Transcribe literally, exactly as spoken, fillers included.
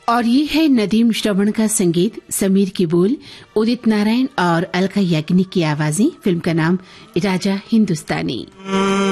और ये है नदीम श्रवण का संगीत, समीर की बोल, उदित नारायण और अलका याग्निक की आवाजें। फिल्म का नाम राजा हिंदुस्तानी।